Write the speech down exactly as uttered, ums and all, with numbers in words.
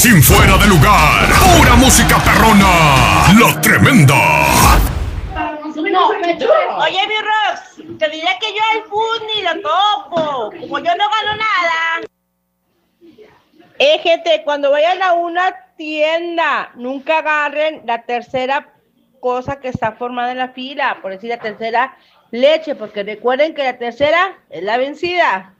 sin fuera de lugar. Pura música perrona. La Tremenda. No, oye, mi Rox, te diré que yo al fútbol ni lo toco. Como yo no gano nada. Eh, gente, cuando vayan a una tienda, nunca agarren la tercera cosa que está formada en la fila, por decir la tercera leche, porque recuerden que la tercera es la vencida.